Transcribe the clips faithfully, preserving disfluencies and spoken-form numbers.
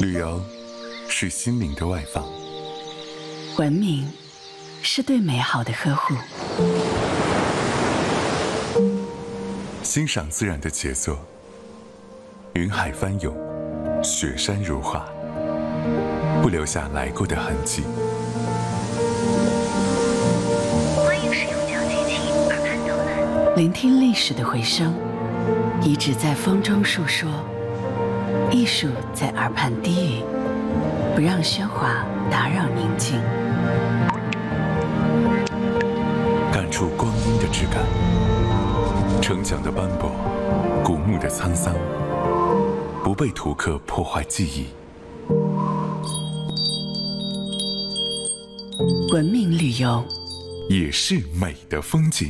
旅游是心灵的外放， 文明是对美好的呵护。 欣赏自然的杰作，云海翻涌，雪山如画，不留下来过的痕迹。 欢迎使用脚机器耳畔导览， 聆听历史的回声，遗址在风中述说，艺术在耳畔低语，不让喧哗打扰宁静。 感触光阴的质感，城墙的斑驳，古墓的沧桑，不被图刻破坏记忆。 文明旅游也是美的风景。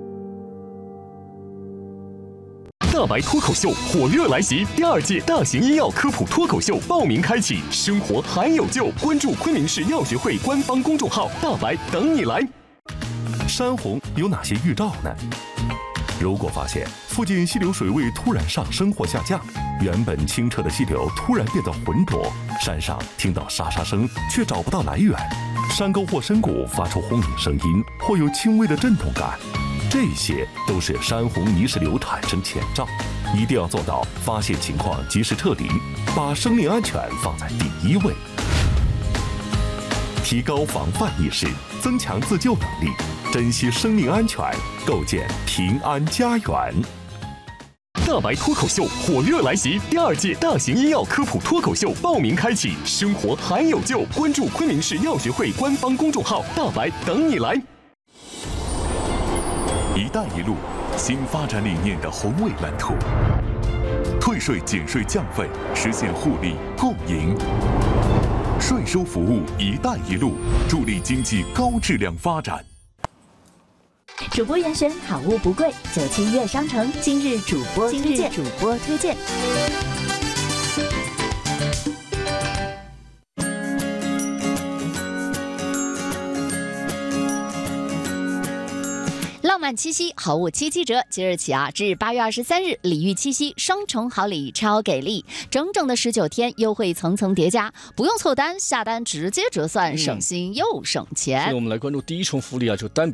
大白脱口秀火热来袭，第二届大型医药科普脱口秀报名开启，生活还有救，关注昆明市药学会官方公众号，大白等你来。 山洪有哪些预兆呢？如果发现附近溪流水位突然上升或下降，原本清澈的溪流突然变得浑浊，山上听到沙沙声却找不到来源，山沟或深谷发出轰鸣声音或有轻微的震动感，这些都是山洪泥石流产生前兆，一定要做到发现情况及时撤离，把生命安全放在第一位，提高防范意识，增强自救能力，珍惜生命安全，构建平安家园。 大白脱口秀火热来袭，第二届大型医药科普脱口秀报名开启，生活还有救，关注昆明市药学会官方公众号，大白等你来。 一带一路新发展理念的宏伟蓝图，退税减税降费，实现互利共赢。税收服务一带一路，助力经济高质量发展。 主播严选好物不贵，九七悦商城今日主播推荐，主播推荐。 浪漫七夕，好物七七折，即日起啊，至八月二十三日，礼遇七夕，双重好礼超给力，整整的十九天，优惠层层叠加，不用凑单，下单直接折算，省心又省钱。 所以我们来关注第一重福利啊，就单笔